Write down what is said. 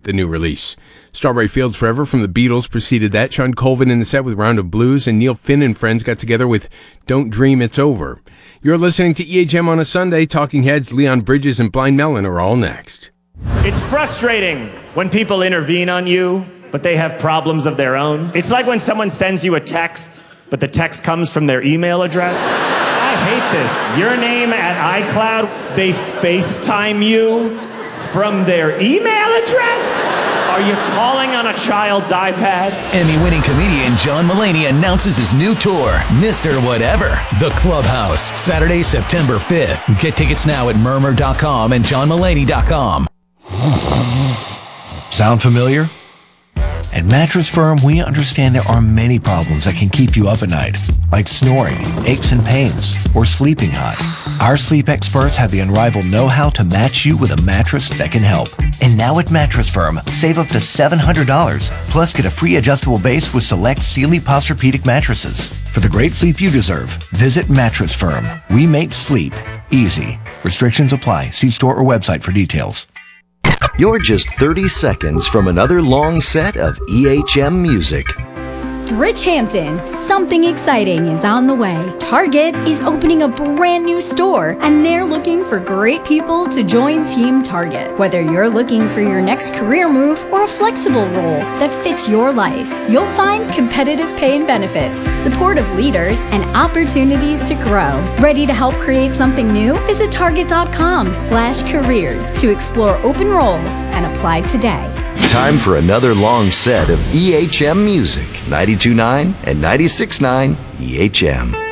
the new release. Strawberry Fields Forever from the Beatles preceded that. Sean Colvin in the set with Round of Blues, and Neil Finn and Friends got together with Don't Dream It's Over. You're listening to EHM on a Sunday. Talking Heads, Leon Bridges, and Blind Melon are all next. It's frustrating when people intervene on you, but they have problems of their own. It's like when someone sends you a text, but the text comes from their email address. I hate this. Your name at iCloud, they FaceTime you from their email address? Are you calling on a child's iPad? Emmy-winning comedian John Mulaney announces his new tour, Mr. Whatever, The Clubhouse, Saturday, September 5th. Get tickets now at murmur.com and johnmulaney.com. Sound familiar? At Mattress Firm, we understand there are many problems that can keep you up at night, like snoring, aches and pains, or sleeping hot. Our sleep experts have the unrivaled know-how to match you with a mattress that can help. And now at Mattress Firm, save up to $700, plus get a free adjustable base with select Sealy Posturepedic mattresses. For the great sleep you deserve, visit Mattress Firm. We make sleep easy. Restrictions apply. See store or website for details. You're just 30 seconds from another long set of EHM music. Rich Hampton, something exciting is on the way. Target is opening a brand new store, and they're looking for great people to join Team Target. Whether you're looking for your next career move or a flexible role that fits your life, you'll find competitive pay and benefits, supportive leaders, and opportunities to grow. Ready to help create something new? Visit target.com/careers to explore open roles and apply today. Time for another long set of EHM music. 92.9 and 96.9 EHM.